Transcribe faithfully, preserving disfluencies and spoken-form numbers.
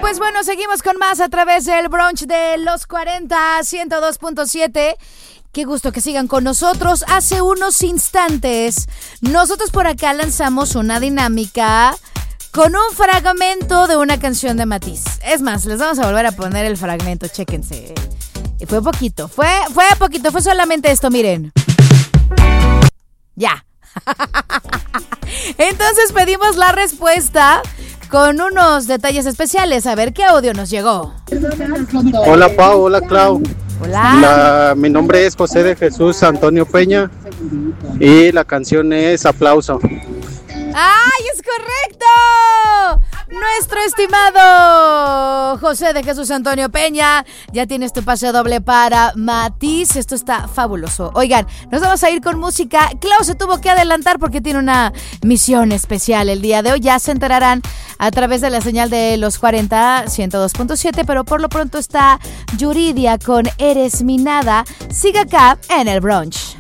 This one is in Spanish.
pues bueno, seguimos con más a través del brunch de los cuarenta, ciento dos punto siete. Qué gusto que sigan con nosotros. Hace unos instantes, nosotros por acá lanzamos una dinámica con un fragmento de una canción de Matiz. Es más, les vamos a volver a poner el fragmento, chéquense. Y fue poquito, fue, fue poquito, fue solamente esto, miren. Ya. Entonces pedimos la respuesta con unos detalles especiales. A ver qué audio nos llegó. Hola Pau, hola Clau. Hola. La, mi nombre es José de Jesús Antonio Peña y la canción es Aplauso. ¡Ay, es correcto! Nuestro estimado José de Jesús Antonio Peña, ya tienes tu pase doble para Matiz. Esto está fabuloso. Oigan, nos vamos a ir con música. Clau se tuvo que adelantar porque tiene una misión especial el día de hoy. Ya se enterarán a través de la señal de los cuarenta, ciento dos punto siete, pero por lo pronto está Yuridia con Eres mi nada. Sigue acá en el brunch.